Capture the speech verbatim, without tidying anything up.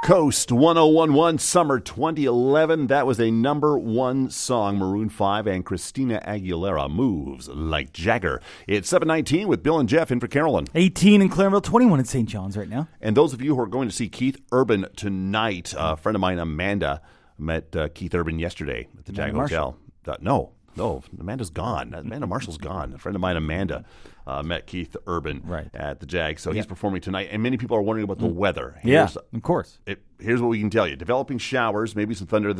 Coast one oh one one Summer twenty eleven. That was a number one song. Maroon five and Christina Aguilera, Moves Like Jagger. It's seven nineteen with Bill and Jeff in for Carolyn. eighteen in Claremont, twenty-one in Saint John's right now. And those of you who are going to see Keith Urban tonight, a friend of mine, Amanda, met uh, Keith Urban yesterday at the Jag Hotel. Uh, no, no, Amanda's gone. Amanda Marshall's gone. A friend of mine, Amanda, uh, met Keith Urban right. at the Jag. So yeah. he's performing tonight. And many people are wondering about the mm. weather. Here's, yeah, of course. It, here's what we can tell you. Developing showers, maybe some thunder